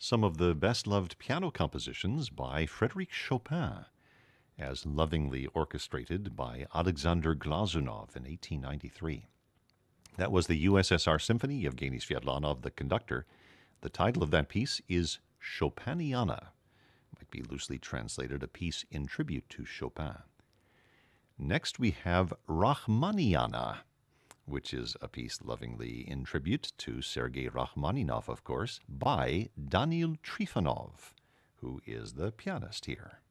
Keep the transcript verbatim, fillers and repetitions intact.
some of the best-loved piano compositions by Frédéric Chopin, as lovingly orchestrated by Alexander Glazunov in eighteen ninety-three. That was the U S S R Symphony, Yevgeny Sviatlanov, the conductor. The title of that piece is Chopiniana. Might be loosely translated, a piece in tribute to Chopin. Next we have Rachmaniniana, which is a piece lovingly in tribute to Sergei Rachmaninov, of course, by Daniil Trifonov, who is the pianist here.